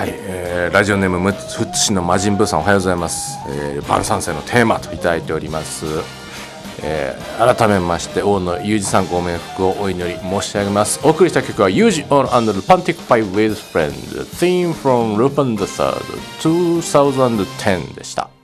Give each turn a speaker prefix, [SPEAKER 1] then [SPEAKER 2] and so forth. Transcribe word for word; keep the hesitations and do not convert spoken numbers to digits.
[SPEAKER 1] はい、えー、ラジオネームムツフッチの魔人ブーさんおはようございます、えー、晩餐生のテーマといただいております、えー、改めまして大野裕二さんご冥福をお祈り申し上げます。お送りした曲は Yuji on and Romantic Five with Friends Theme from Lupin the Third にせんじゅうでした。